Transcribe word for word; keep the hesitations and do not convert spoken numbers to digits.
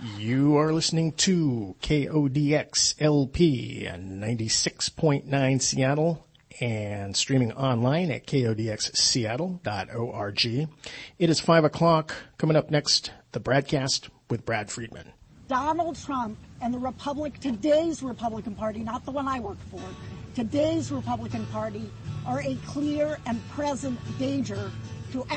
You are listening to K O D X L P and ninety-six point nine Seattle and streaming online at K O D X Seattle dot org. It is five o'clock. Coming up next, the Bradcast with Brad Friedman. Donald Trump and the Republic, today's Republican Party, not the one I work for, today's Republican Party are a clear and present danger